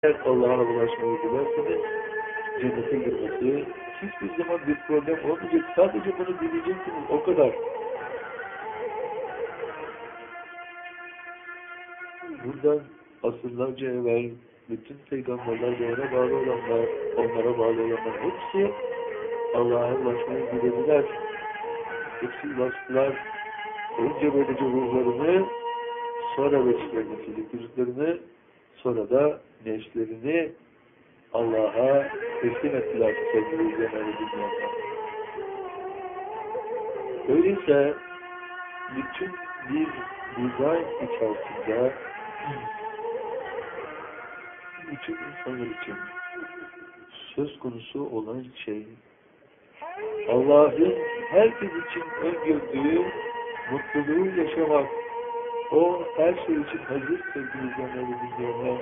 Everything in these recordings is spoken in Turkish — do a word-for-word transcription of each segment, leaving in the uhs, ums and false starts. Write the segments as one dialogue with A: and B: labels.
A: Eğer Allah'a ulaşmayı dilerseniz cennete girmesi hiçbir zaman bir problem olmayacak. Sadece bunu bileceksiniz. O kadar. Buradan asırlarca evvel bütün peygamberler ve ona bağlı olanlar, onlara bağlı olanlar hepsi Allah'a ulaşmayı dilediler. Hepsi ulaştılar. Önce böylece ruhlarını, sonra veçlerini, fizik vücutlarını, sonra da nefslerini Allah'a teslim ettiler sevgili izleyenleri dinleyenler. Öyleyse bütün bir dizayn içerisinde bütün insanlar için söz konusu olan şey Allah'ın herkes için öngördüğü mutluluğu yaşamak. O her şey için hazır sevgili izleyenleri dinleyenler.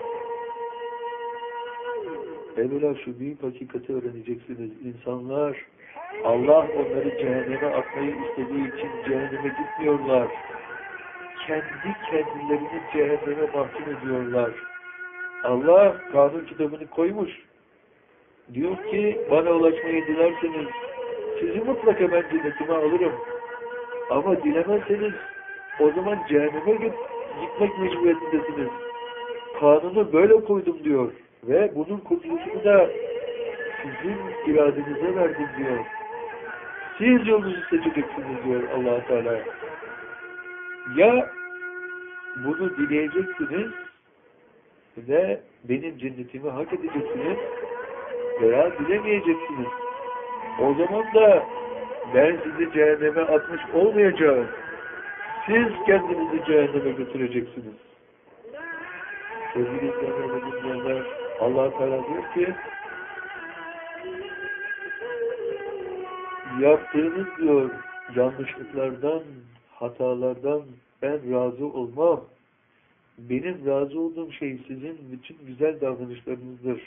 A: Evvela şu büyük hakikati öğreneceksiniz. İnsanlar Allah onları cehenneme atmayı istediği için cehenneme gitmiyorlar. Kendi kendilerini cehenneme mahkum ediyorlar. Allah kanun kitabını koymuş. Diyor ki bana ulaşmayı dilerseniz sizi mutlaka ben cennetime alırım. Ama dilemezseniz o zaman cehenneme git, gitmek mecburiyetindesiniz. Kanunu böyle koydum diyor. Ve bunun kurtuluşunu da sizin iradenize verdim diyor. Siz yolunuzu seçeceksiniz diyor Allah Teala. Ya bunu dileyeceksiniz ve benim cennetimi hak edeceksiniz veya dilemeyeceksiniz. O zaman da ben sizi cehenneme atmış olmayacağım. Siz kendinizi cehenneme götüreceksiniz. Sevgili izleyenler, Allah Teala diyor ki yaptığınız diyor yanlışlıklardan, hatalardan ben razı olmam. Benim razı olduğum şey sizin bütün güzel davranışlarınızdır.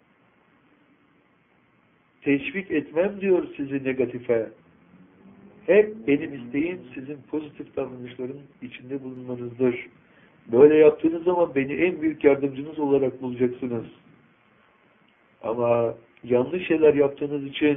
A: Teşvik etmem diyor sizi negatife. Hep benim isteğim sizin pozitif davranışların içinde bulunmanızdır. Böyle yaptığınız zaman beni en büyük yardımcınız olarak bulacaksınız. Ama yanlış şeyler yaptığınız için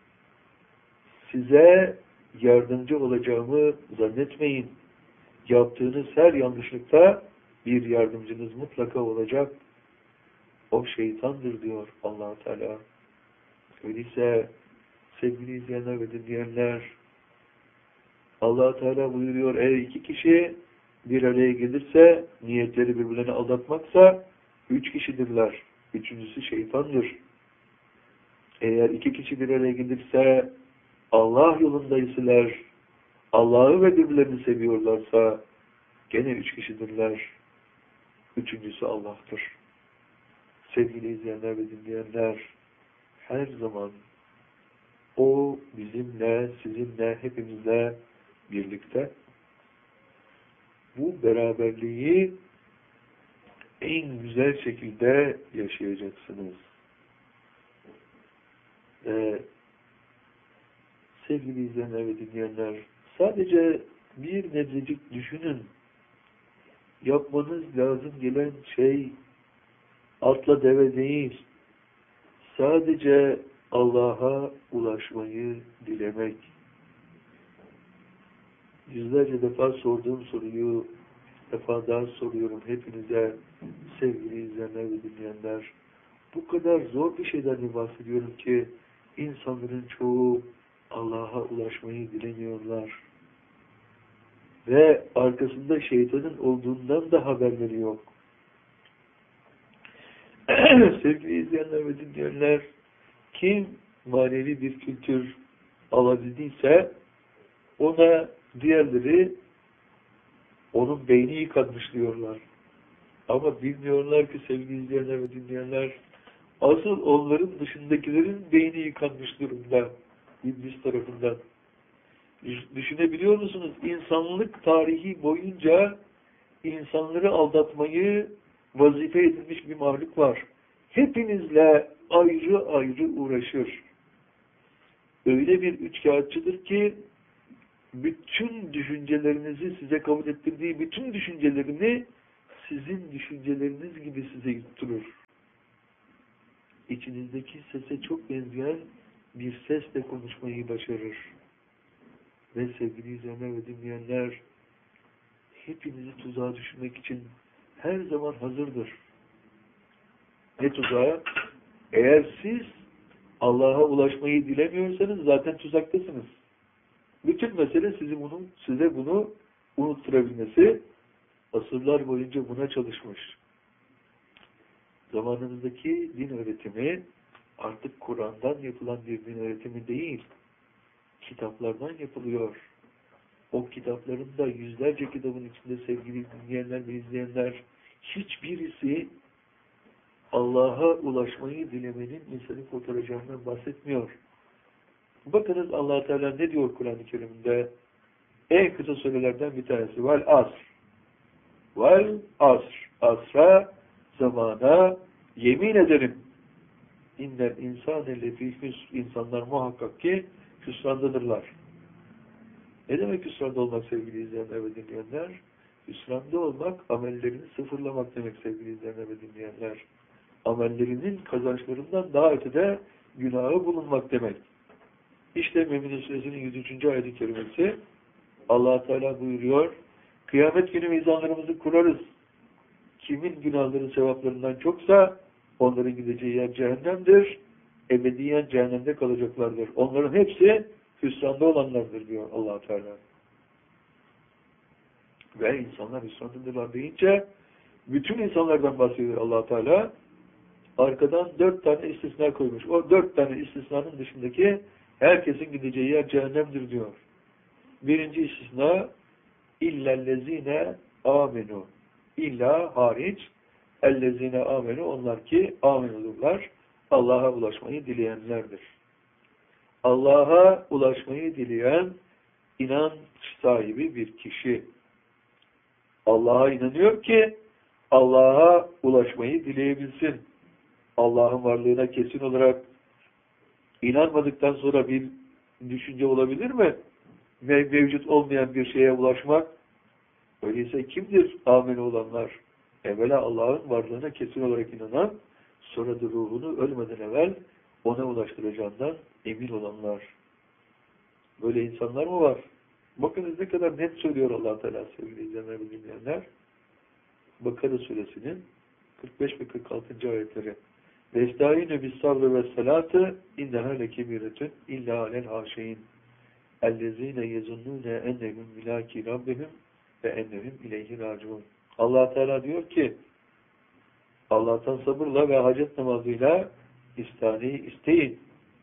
A: size yardımcı olacağımı zannetmeyin. Yaptığınız her yanlışlıkta bir yardımcınız mutlaka olacak. O şeytandır diyor Allah Teala. Öyleyse sevgili izleyenler ve dinleyenler, Allah Teala buyuruyor, eğer iki kişi bir araya gelirse, niyetleri birbirlerini aldatmaksa, üç kişidirler. Üçüncüsü şeytandır. Eğer iki kişi bir araya gelirse, Allah yolundaysalar, Allah'ı ve birbirlerini seviyorlarsa, gene üç kişidirler. Üçüncüsü Allah'tır. Sevgili izleyenler ve dinleyenler, her zaman O bizimle, sizinle, hepimizle birlikte. Bu beraberliği en güzel şekilde yaşayacaksınız. Ee, sevgili izleyenler ve dinleyenler, sadece bir nebzecik düşünün. Yapmanız lazım gelen şey atla deve değil. Sadece Allah'a ulaşmayı dilemek. Yüzlerce defa sorduğum soruyu defa daha soruyorum hepinize sevgili izleyenler ve dinleyenler. Bu kadar zor bir şeyden bahsediyorum ki insanların çoğu Allah'a ulaşmayı dilemiyorlar. Ve arkasında şeytanın olduğundan da haberleri yok. Sevgili izleyenler ve dinleyenler, kim manevi bir kültür alabildiyse ona diğerleri onun beyni yıkanmış diyorlar. Ama bilmiyorlar ki sevgili izleyenler ve dinleyenler, asıl onların dışındakilerin beyni yıkanmış durumda İblis tarafından. Düşünebiliyor musunuz? İnsanlık tarihi boyunca insanları aldatmayı vazife edilmiş bir mahluk var. Hepinizle ayrı ayrı uğraşır. Öyle bir üçkağıtçıdır ki bütün düşüncelerinizi size kabul ettirdiği bütün düşüncelerini sizin düşünceleriniz gibi size yutturur. içinizdeki sese çok benzeyen bir sesle konuşmayı başarır. Ve sevgili izleyenler ve dinleyenler, hepinizi tuzağa düşürmek için her zaman hazırdır. Ne tuzağı? Eğer siz Allah'a ulaşmayı dilemiyorsanız zaten tuzaktasınız. Bütün mesele sizi bunu, size bunu unutturabilmesi, asırlar boyunca buna çalışmış. Zamanımızdaki din öğretimi artık Kur'an'dan yapılan bir din öğretimi değil, kitaplardan yapılıyor. O kitapların da yüzlerce kitabın içinde sevgili dinleyenler ve izleyenler, hiçbirisi Allah'a ulaşmayı dilemenin insanı kurtaracağından bahsetmiyor. Bakınız Allah Teala ne diyor Kur'an-ı Kerim'de? En kısa surelerden bir tanesi. Vel asr. Vel asr. Asra, zamana yemin ederim. İnnel insâne lefî hüsr. İnsanlar muhakkak ki hüsrandadırlar. Ne demek hüsranda olmak sevgili izleyenler ve dinleyenler? Hüsranda olmak, amellerini sıfırlamak demek sevgili izleyenler ve dinleyenler. Amellerinin kazançlarından daha ötede günahı bulunmak demek. İşte Mü'minin Suresinin yüz üçüncü ayet-i kerimesi Allah Teala buyuruyor, kıyamet günü mizanlarımızı kurarız. Kimin günahları sevaplarından çoksa onların gideceği yer cehennemdir. Ebediyen cehennemde kalacaklardır. Onların hepsi hüsranda olanlardır diyor Allah Teala. Ve insanlar hüsrandadırlar deyince bütün insanlardan bahsediyor Allah Teala. Arkadan dört tane istisna koymuş. O dört tane istisnanın dışındaki herkesin gideceği yer cehennemdir diyor. Birinci istisna illellezine amenu. İlla hariç ellezine amenu, onlar ki amin olurlar. Allah'a ulaşmayı dileyenlerdir. Allah'a ulaşmayı dileyen inanç sahibi bir kişi. Allah'a inanıyor ki Allah'a ulaşmayı dileyebilsin. Allah'ın varlığına kesin olarak inanmadıktan sonra bir düşünce olabilir mi? Ve mevcut olmayan bir şeye ulaşmak. Öyleyse kimdir amin olanlar? Evvela Allah'ın varlığına kesin olarak inanan, sonra da ruhunu ölmeden evvel ona ulaştıracağından emin olanlar. Böyle insanlar mı var? Bakınız ne kadar net söylüyor Allah Teala sevgili izleyenler ve dinleyenler. Bakara suresinin kırk beş ve kırk altıncı ayetleri. Vestâinü bis-sabrı ve-selâtı innehâ lekebîretün illâ alel hâşeyin ellezîne yezunnûne ennehum milâki rabbihim ve ennehum ileyhi râciûn. Allah Teala diyor ki Allah'tan sabırla ve hacet namazıyla istaneyi isteyin.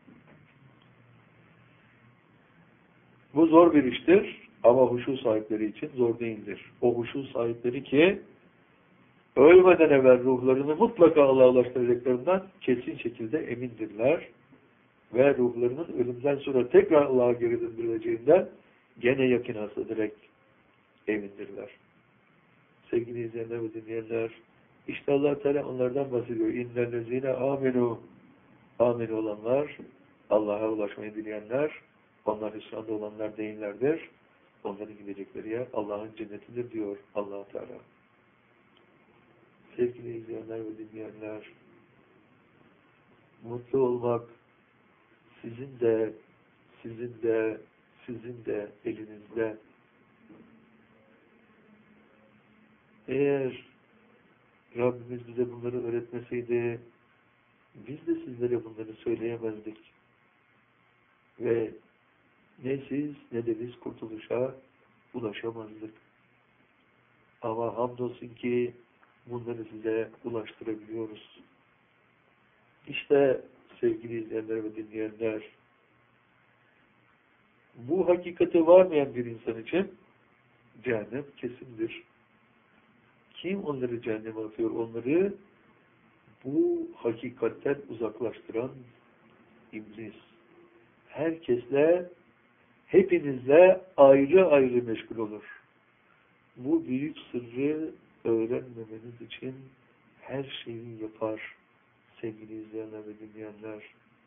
A: Bu zor bir iştir ama huşu sahipleri için zor değildir. O huşu sahipleri ki ölmeden evvel ruhlarını mutlaka Allah'a ulaştıracaklarından kesin şekilde emindirler. Ve ruhlarının ölümden sonra tekrar Allah'a geri döndürüleceğinden gene yakın hasıl direkt emindirler. Sevgili izleyenler ve dinleyenler, işte Allah Teala onlardan bahsediyor. İnnellezîne âmenû. Amin olanlar, Allah'a ulaşmayı dileyenler, onlar hüsranda olanlar değillerdir. Onların gidecekleri yer Allah'ın cennetidir diyor Allah Teala. Sevgili izleyenler ve dinleyenler, mutlu olmak sizin de, sizin de, sizin de elinizde. Eğer Rabbimiz bize bunları öğretmeseydi, biz de sizlere bunları söyleyemezdik. Ve ne siz ne de biz kurtuluşa ulaşamazdık. Ama hamdolsun ki bunları size ulaştırabiliyoruz. İşte sevgili izleyenler ve dinleyenler, bu hakikate varmayan bir insan için cehennem kesindir. Kim onları cehenneme atıyor? Onları bu hakikatten uzaklaştıran iblis. Herkesle, hepinizle ayrı ayrı meşgul olur. Bu büyük sırrı öğrenmemeniz için her şeyi yapar sevgili izleyenler ve dinleyenler.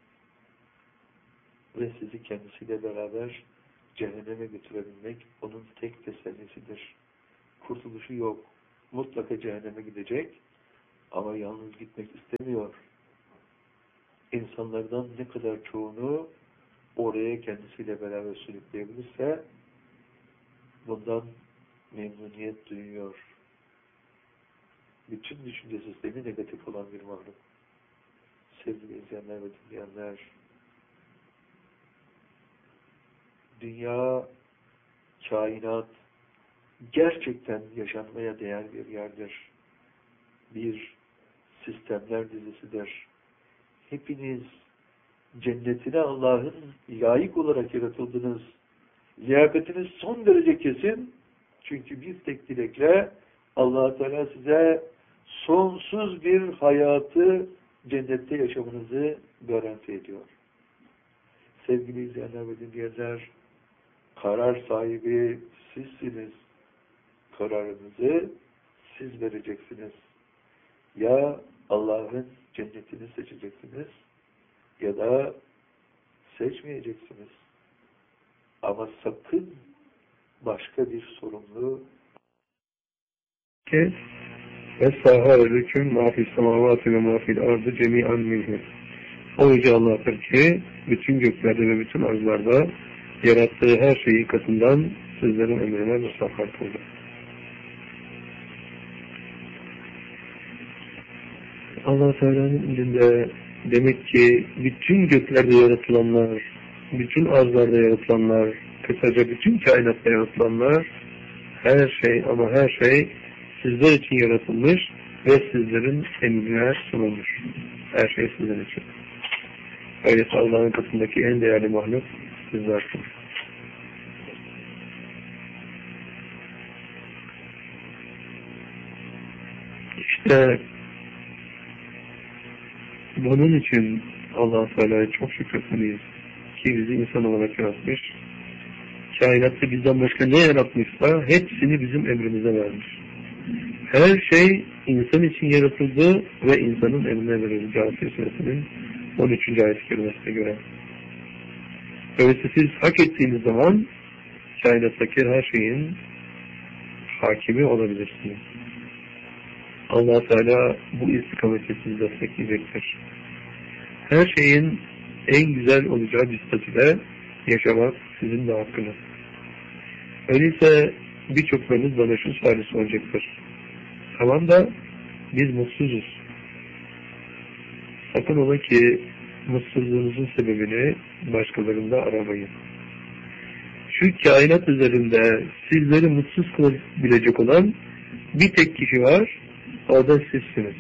A: Ve sizi kendisiyle beraber cehenneme götürebilmek onun tek tesellisidir. Kurtuluşu yok. Mutlaka cehenneme gidecek ama yalnız gitmek istemiyor. insanlardan ne kadar çoğunu oraya kendisiyle beraber sürükleyebilirse bundan memnuniyet duyuyor. Bütün düşünce sistemi negatif olan bir mahluk. Sevgili izleyenler ve dinleyenler, dünya, kainat gerçekten yaşanmaya değer bir yerdir. Bir sistemler dizisidir. Hepiniz cennetine Allah'ın layık olarak yaratıldınız. Liyakatiniz son derece kesin. Çünkü bir tek dilekle Allah Teala size sonsuz bir hayatı cennette yaşamınızı garanti ediyor. Sevgili izleyenler ve dinleyenler, karar sahibi sizsiniz. Kararınızı siz vereceksiniz. Ya Allah'ın cennetini seçeceksiniz ya da seçmeyeceksiniz. Ama sakın başka bir sorumlu
B: ki وَسَّهَارَلُكُمْ مَا فِي السَّمَاوَاتِ وَمَا فِي الْاَرْضِ جَمِيعًا مِنْهُ. O Yüce Allah'tır ki bütün göklerde ve bütün arzlarda yarattığı her şeyi katından sizlerin emrine musaffar kıldı. Allah Teala'nın indinde demek ki bütün göklerde yaratılanlar, bütün arzlarda yaratılanlar, kısaca bütün kainatta yaratılanlar, her şey ama her şey sizler için yaratılmış ve sizlerin emrine sunulmuş. Her şey sizler için. Öyleyse Allah'ın katındaki en değerli mahluk sizlersiniz. İşte bunun için Allah-u Teala'ya çok şükretmeliyiz ki bizi insan olarak yaratmış. Kainatta bizden başka ne yaratmışsa hepsini bizim emrimize vermiş. Her şey insan için yaratıldı ve insanın emrine verildi. Câsiye Suresinin on üçüncü ayet-i kerimesine göre. Öyleyse siz hak ettiğiniz zaman kainattaki her şeyin hakimi olabilirsiniz. Allah Teala bu istikameti sizi destekleyecektir. Her şeyin en güzel olacağı bir statüde yaşamak sizin de hakkınız. Öyleyse birçoklarınız bana şu suali soracaktır. Tamam da biz mutsuzuz. Sakın ola ki mutsuzluğunuzun sebebini başkalarında aramayın. Şu kainat üzerinde sizleri mutsuz kılabilecek olan bir tek kişi var, o da sizsiniz.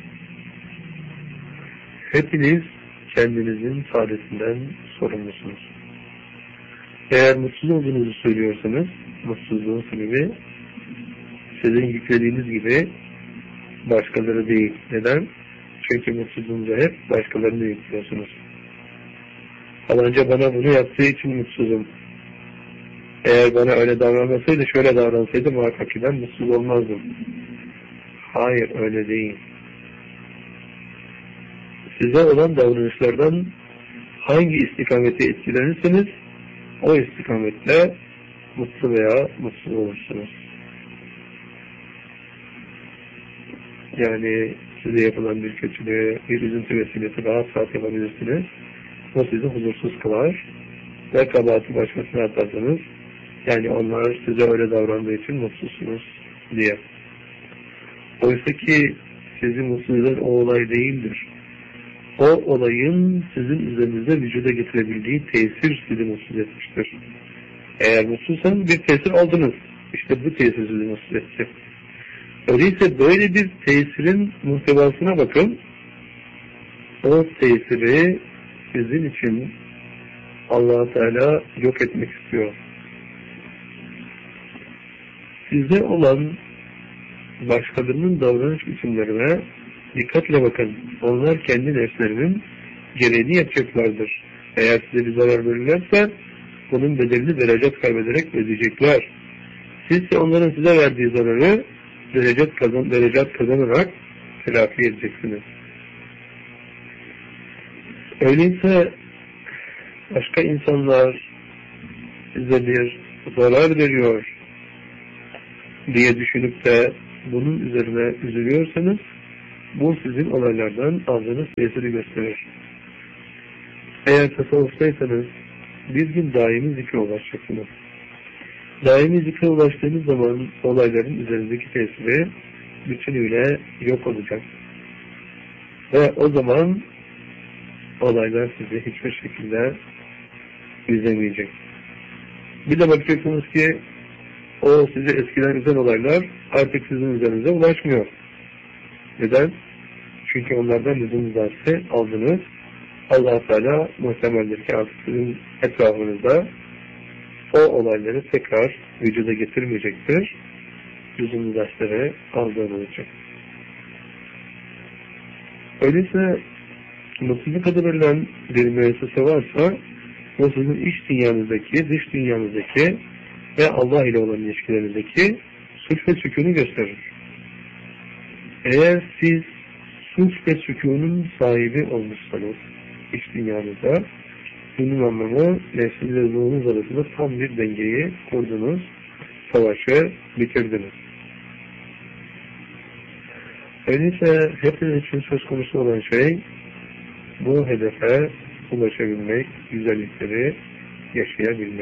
B: Hepiniz kendinizin saadetinden sorumlusunuz. Eğer mutsuz olduğunuzu söylüyorsanız, mutsuzluğun sebebi sizin yüklediğiniz gibi başkaları değil. Neden? Çünkü mutsuzluğunuza hep başkalarını yüklüyorsunuz. Falanca bana bunu yaptığı için mutsuzum. Eğer bana öyle davranmasaydı, şöyle davransaydı muhakkak ki ben mutsuz olmazdım. Hayır, öyle değil. Size olan davranışlardan hangi istikamete etkilenirseniz o istikametle mutlu veya mutsuz olursunuz. Yani size yapılan bir kötülüğe, bir üzüntü vesilesi rahat rahat yapabilirsiniz. O sizi huzursuz kılar ve kabahati başkasına atarsınız. Yani onlar size öyle davrandığı için mutsuzsunuz diye. Oysa ki sizi mutsuz eden o olay değildir. O olayın sizin üzerinizde vücuda getirebildiği tesir sizi mutsuz etmiştir. Eğer mutsuzsanız bir tesir aldınız. İşte bu tesir sizi mutsuz etti. Öyleyse böyle bir tesirin muhtevasına bakın. O tesiri sizin için Allah Teala yok etmek istiyor. Size olan başkalarının davranış biçimlerine dikkatle bakın. Onlar kendi nefslerinin gereğini yapacaklardır. Eğer size bir zarar verirlerse bunun bedelini derece kaybederek ödeyecekler. Siz ise onların size verdiği zararı derece kazan, derece kazanarak telafi edeceksiniz. Öyleyse başka insanlar size bir zarar veriyor diye düşünüp de bunun üzerine üzülüyorsanız bu sizin olaylardan aldığınız tesiri gösterir. Eğer tasavvuftaysanız bir gün daimi zikre ulaşacaksınız. Daimi zikre ulaştığınız zaman olayların üzerindeki tesiri bütünüyle yok olacak. Ve o zaman olaylar sizi hiçbir şekilde üzemeyecek. Bir de bakacaksınız ki o sizi eskiden üzen olaylar artık sizin üzerinize ulaşmıyor. Neden? Çünkü onlardan lüzum dersi aldınız. Allah-u Teala muhtemeldir ki artık sizin etrafınızda o olayları tekrar vücuda getirmeyecektir. Lüzumlu dersleri aldığınız için. Öyleyse mutluluk adı verilen bir müessese varsa o sizin iç dünyanızdaki, dış dünyanızdaki ve Allah ile olan ilişkilerinizdeki sulh ve sükûnu gösterir. Eğer siz sulh ve sükûnun sahibi olmuşsanız iç dünyanızda, bunun anlamı nefsiniz ve ruhunuz arasında tam bir dengeyi kurdunuz, savaşı bitirdiniz. Öyleyse hepiniz için söz konusu olan şey bu hedefe ulaşabilmek, güzellikleri yaşayabilmek.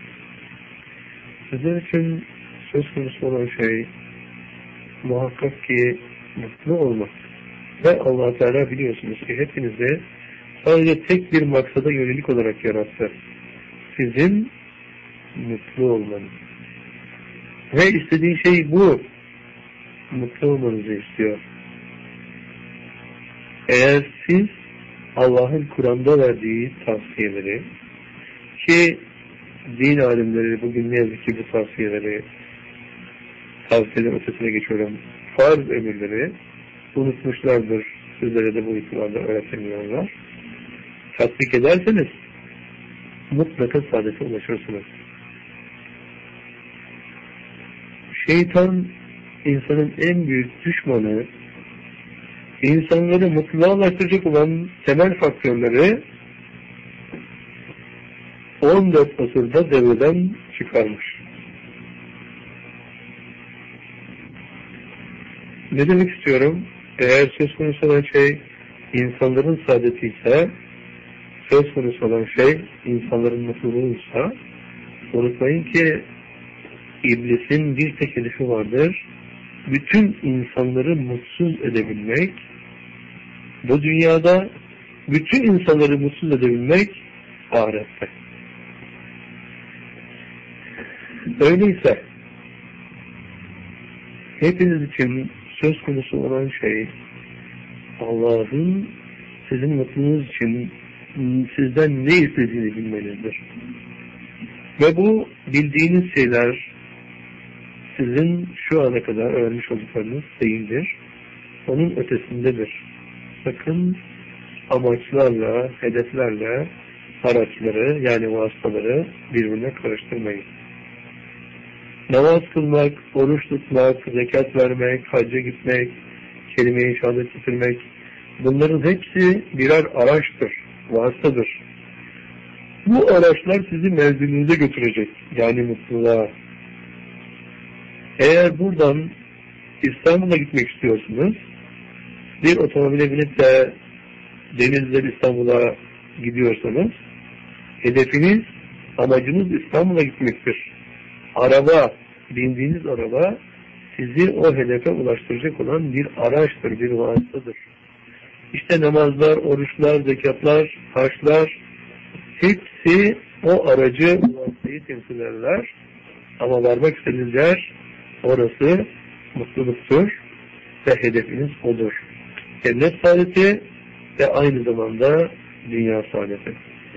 B: Sizler için söz konusu olan şey muhakkak ki mutlu olmak. Ve Allah Teala biliyorsunuz ki hepinizi sadece tek bir maksada yönelik olarak yarattı. Sizin mutlu olmanız. Ve istediği şey bu. Mutlu olmanızı istiyor. Eğer siz Allah'ın Kur'an'da verdiği tavsiyeleri, ki din alimleri bugün ne yazık ki bu tavsiyeleri, tavsiyelerin ötesine geçiyorum, farz emirleri unutmuşlardır. Sizlere de bu itibarda öğretemiyorlar. Tatbik ederseniz mutlaka saadete ulaşırsınız. Şeytan insanın en büyük düşmanı, insanları mutluluğa ulaştıracak olan temel faktörleri on dört asırda devreden çıkarmış. Ne demek istiyorum? Eğer söz konusu olan şey insanların saadeti ise, söz konusu olan şey insanların mutluluğuysa, unutmayın ki İblisin bir tek hedefi vardır. Bütün insanları mutsuz edebilmek, bu dünyada bütün insanları mutsuz edebilmek ahirette. Öyleyse hepiniz için söz konusu olan şey Allah'ın sizin mutluluğunuz için sizden ne istediğini bilmenizdir. Ve bu bildiğiniz şeyler sizin şu ana kadar öğrenmiş olduklarınız değildir. Onun ötesindedir. Sakın amaçlarla, hedeflerle araçları yani vasıtaları birbirine karıştırmayın. Namaz kılmak, oruç tutmak, zekat vermek, hacca gitmek, kelime-i şehadet getirmek, bunların hepsi birer araçtır, vasıtadır. Bu araçlar sizi menzilinize götürecek, yani mutluluğa. Eğer buradan İstanbul'a gitmek istiyorsunuz, bir otomobile binip de Denizli'den İstanbul'a gidiyorsanız, hedefiniz, amacınız İstanbul'a gitmektir. Araba, bindiğiniz araba sizi o hedefe ulaştıracak olan bir araçtır, bir vasıtadır. İşte namazlar, oruçlar, zekatlar, haçlar hepsi o aracı, vasıtayı temsil ederler. Ama varmak istediğiniz yer orası mutluluktur ve hedefiniz odur. Cennet saadeti ve aynı zamanda dünya saadeti.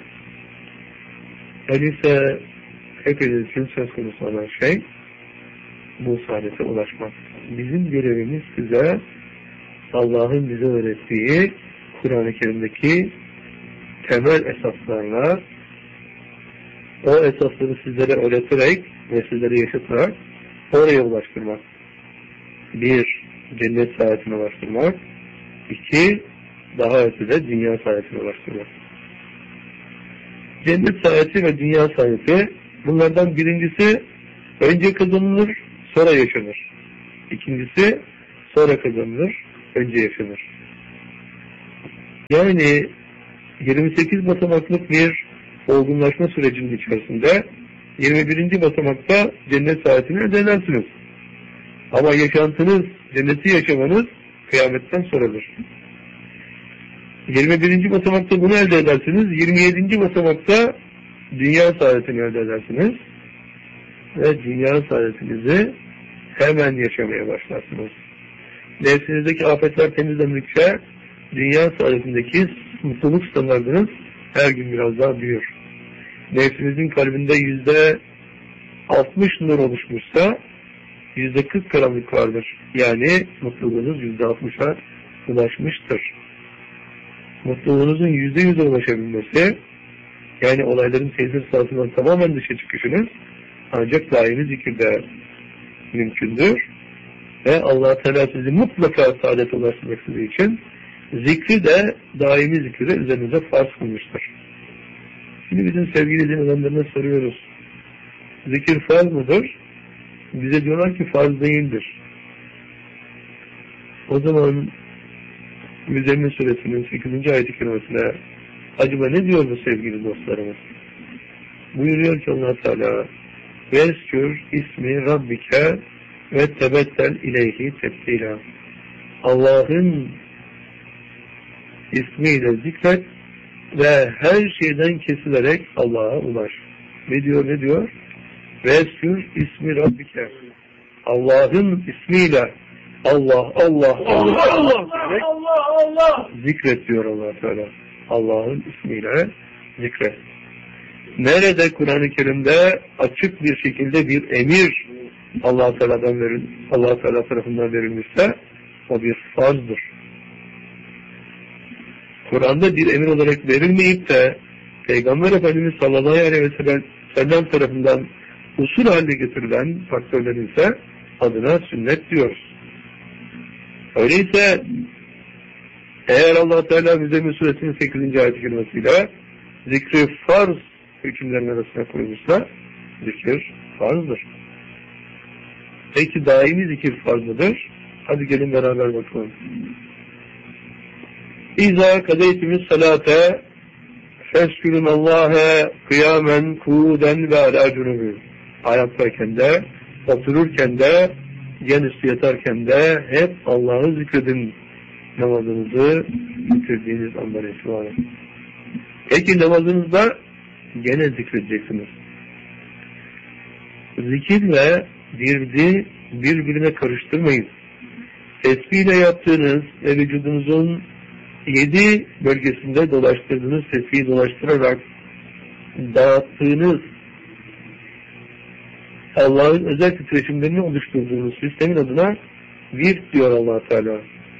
B: Öyleyse hepiniz için söz konusu olan şey bu saadete ulaşmak. Bizim görevimiz size Allah'ın bize öğrettiği Kur'an-ı Kerim'deki temel esaslarla o esasları sizlere öğreterek ve sizlere yaşatarak oraya ulaştırmak. Bir, cennet saadetine ulaştırmak. İki, daha ötede dünya saadetine ulaştırmak. Cennet saadeti ve dünya saadeti, bunlardan birincisi önce kazanılır, sonra yaşanır. İkincisi sonra kazanılır, önce yaşanır. Yani yirmi sekiz basamaklık bir olgunlaşma sürecinin içerisinde yirmi birinci basamakta cennet saadetini elde edersiniz. Ama yaşantınız, cenneti yaşamanız kıyametten sonradır. yirmi birinci basamakta bunu elde edersiniz. yirmi yedinci basamakta dünya saadetini elde edersiniz. Ve dünya saadetinizi hemen yaşamaya başlarsınız. Nefsinizdeki afetler temizlendikçe dünya saadetindeki mutluluk standartınız her gün biraz daha büyür. Nefsinizin kalbinde yüzde altmış nur oluşmuşsa yüzde kırk karanlık vardır. Yani mutluluğunuz yüzde altmışa ulaşmıştır. Mutluluğunuzun yüzde yüze ulaşabilmesi, yani olayların tesir sahasından tamamen dışa çıkışınız ancak daimi zikirde mümkündür. Ve Allah Teala sizi mutlaka saadet ulaştırmak istediği için zikri de daimi zikri de üzerinize farz kılmıştır. Şimdi bizim sevgili dinleyenlerine soruyoruz. Zikir farz mıdır? Bize diyorlar ki farz değildir. O zaman Müzzemmil Suresinin sekizinci ayet-i kerimesine acaba ne diyor bu sevgili dostlarımız? Buyuruyor ki Allah Teala Veskür ismi Rabbike ve tebettel ileyhi tebdila. Allah'ın ismiyle zikret ve her şeyden kesilerek Allah'a ulaş. Ne diyor ne diyor? Veskür ismi Rabbike. Allah'ın ismiyle Allah Allah Allah Allah Allah Allah zikret diyor Allah Teala. Allah'ın ismiyle zikret. Nerede Kur'an-ı Kerim'de açık bir şekilde bir emir Allah Teala'dan verin, Allah Teala tarafından verilmişse o bir farzdır. Kur'an'da bir emir olarak verilmeyip de Peygamber Efendimiz sallallahu aleyhi ve sellem tarafından usul haline getirilen faktörlerin ise adına sünnet diyoruz. Öyleyse eğer Allah Teala Müzzemmil Suresinin sekizinci ayet-i kerimesiyle zikri farz hükümlerin arasına koymuşsa zikir farzdır. Peki daimi zikir farz mıdır? Hadi gelin beraber bakalım. İzâ kadeytimiz salate feskürün Allah'e kıyamen kuuden ve alâ cunubü. Ayaktayken de, otururken de, yan üstü yatarken de hep Allah'ı zikredin. Namazınızı bitirdiğiniz andan itibaren. Peki namazınızda gene zikredeceksiniz. Zikirle virdi birbirine karıştırmayın. Tesbihle yaptığınız ve vücudunuzun yedi bölgesinde dolaştırdığınız tesbihi dolaştırarak dağıttığınız Allah'ın özel titreşimlerini oluşturduğunuz sistemin adına virt diyor Allah Teala.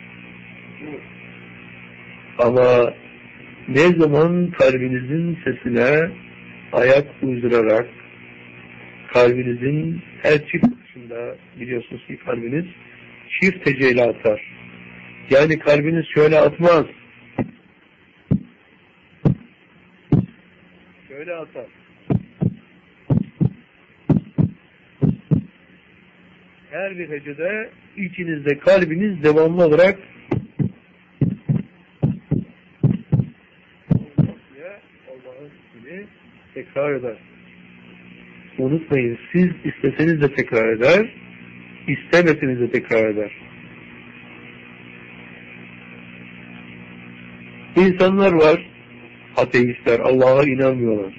B: Ama ne zaman kalbinizin sesine ayak uydurarak kalbinizin her çift dışında biliyorsunuz ki kalbiniz çift heceyle atar. Yani kalbiniz şöyle atmaz. Şöyle atar. Her bir hecede içinizde kalbiniz devamlı olarak Allah'ın ismini tekrar eder. Unutmayın, siz isteseniz de tekrar eder, istemeseniz de tekrar eder. İnsanlar var, ateistler, Allah'a inanmıyorlar.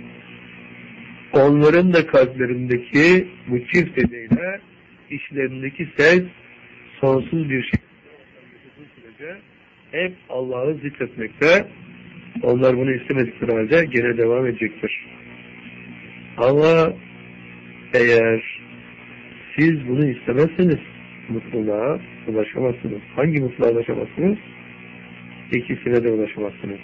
B: Onların da kalplerindeki bu çift heceyle işlerindeki ses sonsuz bir şekilde hep Allah'ı zikretmekte. Onlar bunu istemedikleri halde gene devam edecektir. Ama eğer siz bunu istemezseniz mutluluğa ulaşamazsınız. Hangi mutluluğa ulaşamazsınız? İkisine de ulaşamazsınız.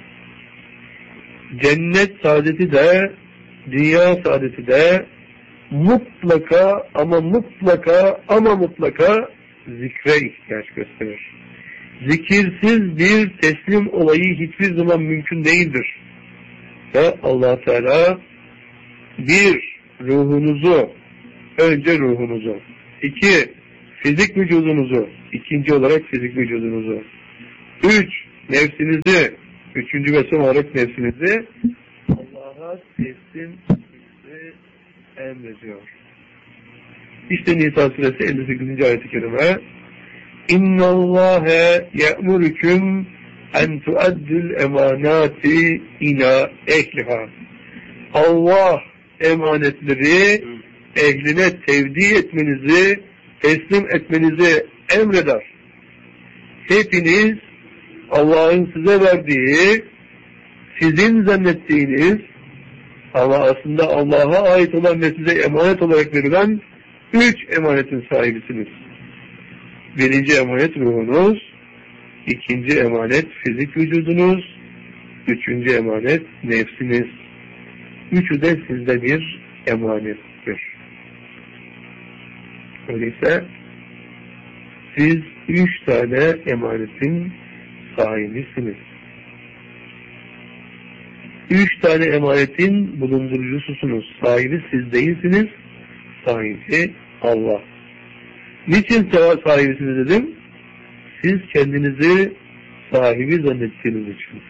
B: Cennet saadeti de dünya saadeti de mutlaka ama mutlaka ama mutlaka zikre ihtiyaç gösterir. Zikirsiz bir teslim olayı hiçbir zaman mümkün değildir. Ve Allah Teala bir, ruhunuzu, önce ruhunuzu, iki, fizik vücudunuzu, ikinci olarak fizik vücudunuzu, üç, nefsinizi, Üçüncü ve son olarak nefsinizi Allah'a teslim etmenizi emrediyor. İşte Nisa suresi elli sekizinci ayet-i kerime. İnna Allahe ye'murüküm en tuaddül emanati ila ehliha. Allah emanetleri ehline tevdi etmenizi, teslim etmenizi emreder. Hepiniz Allah'ın size verdiği, sizin zannettiğiniz ama aslında Allah'a ait olan ve size emanet olarak verilen üç emanetin sahibisiniz. Birinci emanet ruhunuz, ikinci emanet fizik vücudunuz, üçüncü emanet nefsiniz. Üçü de sizde bir emanettir. Öyleyse siz üç tane emanetin sahibisiniz. Üç tane emanetin bulundurucususunuz. Sahibi siz değilsiniz. Sahibi Allah. Niçin sahibisiniz dedim? Siz kendinizi sahibi zannettiğiniz için.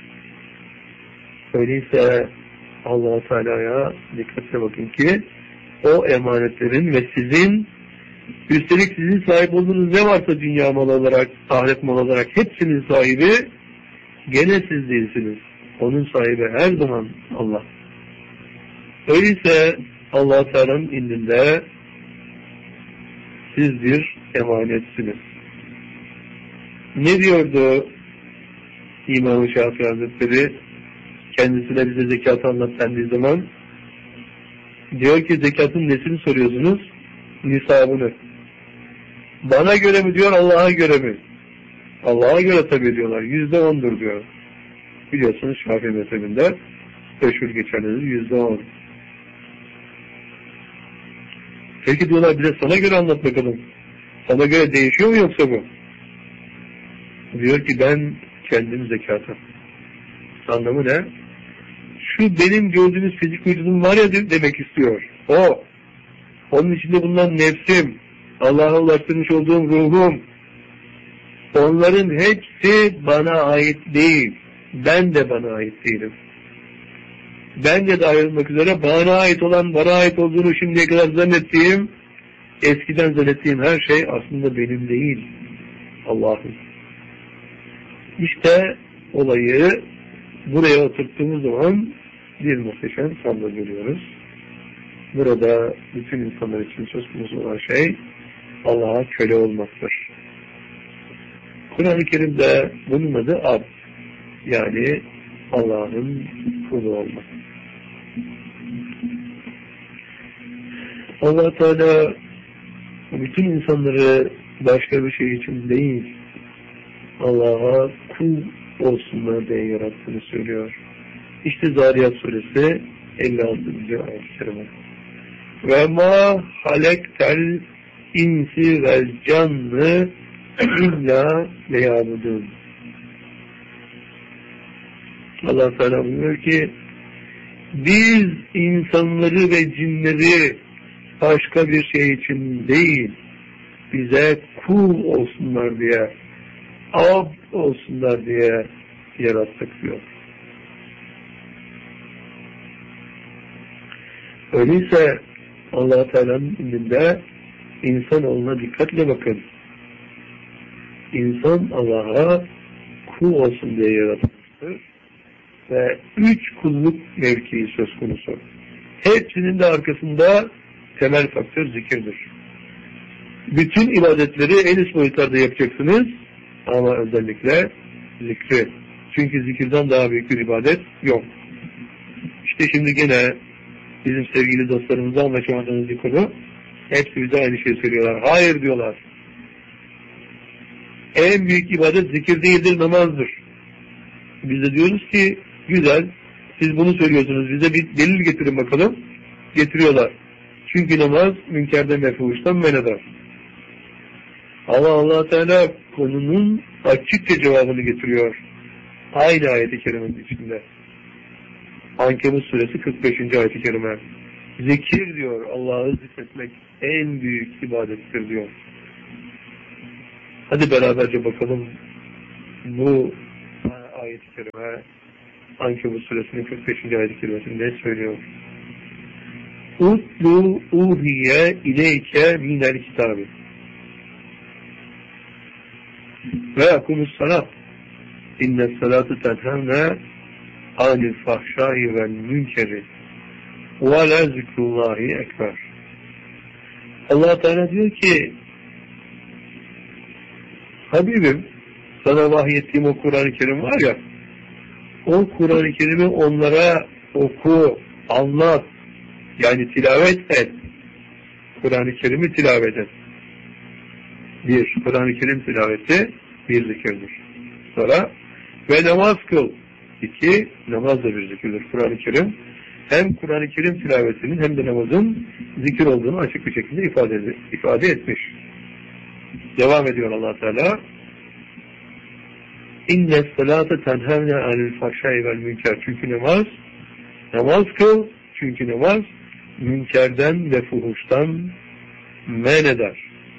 B: Öyleyse Allah-u Teala'ya dikkatle bakın ki o emanetlerin ve sizin üstelik sizin sahip olduğunuz ne varsa dünya malı olarak, ahiret malı olarak hepsinin sahibi gene siz değilsiniz. Onun sahibi her zaman Allah. Öyleyse Allah-u Teala'nın indinde siz bir emanetsiniz. Ne diyordu İmam-ı Şafii Hazretleri kendisine bize zekatı anlat dendiği zaman? Diyor ki zekatın nesini soruyorsunuz? Nisabını. Bana göre mi diyor, Allah'a göre mi? Allah'a göre tabi diyorlar. Yüzde ondur diyor. Biliyorsunuz Şafii mezhebinde meşhur geçerlidir. Yüzde on. Peki diyorlar bize sana göre anlat bakalım. Sana göre değişiyor mu yoksa bu? Diyor ki ben kendim zekatım. Anlamı ne? Şu benim gördüğünüz fizik vücudum var ya demek istiyor. O. Onun içinde bulunan nefsim, Allah'a ulaştırmış olduğum ruhum, onların hepsi bana ait değil. Ben de bana ait değilim. Ben de dahil olmak üzere bana ait olan, bana ait olduğunu şimdiye kadar zannettiğim, eskiden zannettiğim her şey aslında benim değil. Allah'ın. İşte olayı buraya oturttuğumuz zaman bir muhteşem tablo görüyoruz. Burada bütün insanlar için söz konusu olan şey Allah'a köle olmaktır. Kur'an-ı Kerim'de bunun adı abd, yani Allah'ın kulu olmak. Allah Teala bütün insanları başka bir şey için değil, Allah'a kul olsunlar diye yarattığını söylüyor. İşte Zariyat suresi elli altıncı ayet-i kerime. Ve ma halektel insi vel canlı illa leyabudun. Allah Teala buyuruyor ki biz insanları ve cinleri başka bir şey için değil, bize kul olsunlar diye, abd olsunlar diye yarattık diyor. Öyleyse Allah Teala'nın indinde insanoğluna dikkatle bakın. İnsan Allah'a kul olsun diye yaratılmıştır ve üç kulluk mevkii söz konusu. Hepsinin de arkasında temel faktör zikirdir. Bütün ibadetleri en üst boyutlarda yapacaksınız ama özellikle zikri. Çünkü zikirden daha büyük bir ibadet yok. İşte şimdi gene bizim sevgili dostlarımıza anlaşamadığımız bir konu. Hepsi bize aynı şeyi söylüyorlar. Hayır diyorlar. En büyük ibadet zikir değildir, namazdır. Biz de diyoruz ki güzel, siz bunu söylüyorsunuz, bize bir delil getirin bakalım. Getiriyorlar. Çünkü namaz münkerden ve fuhuştan men eder. Allah Allah Teala konunun açıkça cevabını getiriyor. Aynı ayet-i kerimenin içinde. Ankebut suresi kırk beşinci ayet-i kerime. Zikir diyor, Allah'ı zikretmek en büyük ibadettir diyor. Hadi beraberce bakalım bu ayet-i kerime Ankebut suresinin kırk beşinci ayet-i kerimesinde söylüyor. Utlu uhiye ileyke minel kitabı ve akumus salat inne salatu tenhevne anil fahşai vel münkeri ve la zikrullahi ekber. Allah Teala diyor ki, Habibim, sana vahyettiğim o Kur'an-ı Kerim var ya, o Kur'an-ı Kerim'i onlara oku, anlat, yani tilavet et. Kur'an-ı Kerim'i tilavet et. Bir, Kur'an-ı Kerim tilaveti bir zikirdir. Sonra, ve namaz kıl. İki, namaz da bir zikirdir. Kur'an-ı Kerim, hem Kur'an-ı Kerim tilavetinin hem de namazın zikir olduğunu açık bir şekilde ifade, ifade etmiş. Devam ediyor Allah Teala. İnne salate tenhevne anil fahşai vel münker. Çünkü namaz, namaz kıl. Çünkü namaz münkerden ve fuhuştan men eder.